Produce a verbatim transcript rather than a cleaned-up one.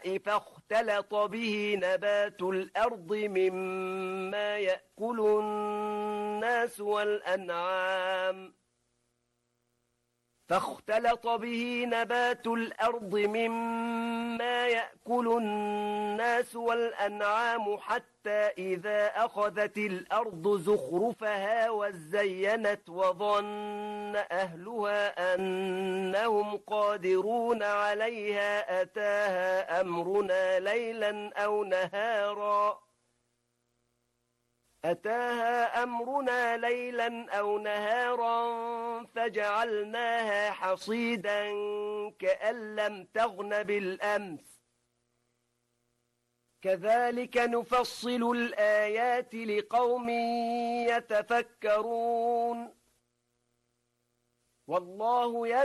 الماء فاختلط به نبات الأرض مما يأكل الناس والأنعام فاختلط به نبات الأرض مما يأكل الناس والأنعام حتى إذا أخذت الأرض زخرفها وزينت وظن أهلها أنهم قادرون عليها أتاها أمرنا ليلا أو نهارا أتاها أمرنا ليلا أو نهارا فجعلناها حصيدا كأن لم تغن بالأمس كذلك نفصل الآيات لقوم يتفكرون والله